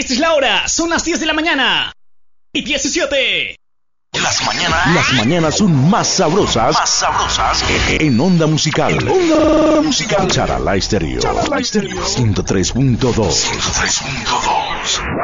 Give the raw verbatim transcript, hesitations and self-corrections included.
Esta es la hora, son las diez de la mañana y diecisiete. Las mañanas, Las mañanas son más sabrosas, más sabrosas en Onda Musical. En Onda Musical. Charalá Estéreo. Charalá Estéreo. ciento tres punto dos. ciento tres punto dos.